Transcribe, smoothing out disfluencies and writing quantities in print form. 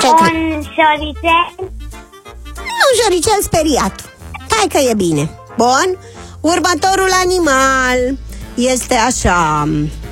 Un șoricel. Un șoricel speriat. Hai că e bine. Bun. Următorul animal este așa.